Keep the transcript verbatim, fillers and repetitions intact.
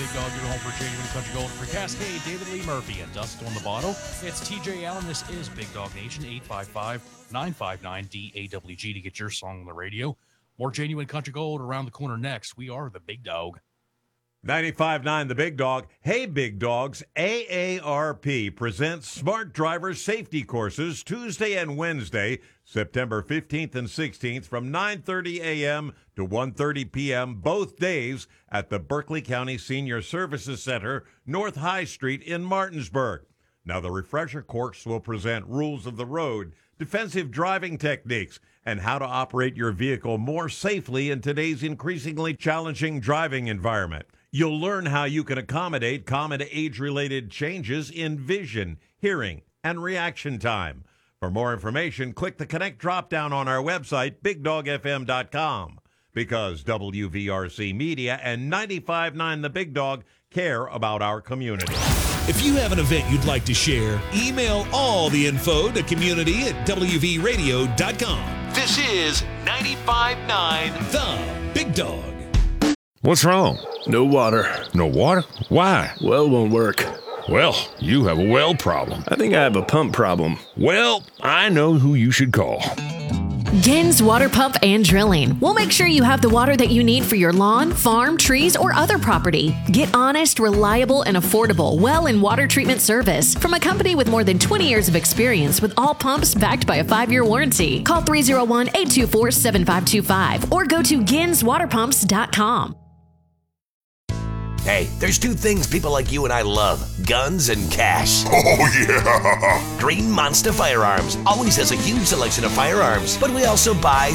Big Dog, your home for genuine country gold for Cascade, David Lee Murphy, and Dust on the Bottle. It's T J Allen. This is Big Dog Nation, eight five five, nine five nine, D A W G to get your song on the radio. More genuine country gold around the corner next. We are the Big Dog. ninety-five point nine The Big Dog. Hey, Big Dogs. A A R P presents Smart Driver Safety Courses Tuesday and Wednesday, September fifteenth and sixteenth from nine thirty a.m. to one thirty p.m. both days at the Berkeley County Senior Services Center, North High Street in Martinsburg. Now, the refresher course will present rules of the road, defensive driving techniques, and how to operate your vehicle more safely in today's increasingly challenging driving environment. You'll learn how you can accommodate common age-related changes in vision, hearing, and reaction time. For more information, click the Connect drop-down on our website, big dog f m dot com, because W V R C Media and ninety-five point nine The Big Dog care about our community. If you have an event you'd like to share, email all the info to community at w v radio dot com. This is ninety-five point nine The Big Dog. What's wrong? No water. No water? Why? Well won't work. Well, you have a well problem. I think I have a pump problem. Well, I know who you should call. Gins Water Pump and Drilling. We'll make sure you have the water that you need for your lawn, farm, trees, or other property. Get honest, reliable, and affordable well and water treatment service from a company with more than twenty years of experience with all pumps backed by a five-year warranty. Call three oh one, eight two four, seven five two five or go to gins water pumps dot com. Hey, there's two things people like you and I love, guns and cash. Oh, yeah! Green Monster Firearms always has a huge selection of firearms, but we also buy,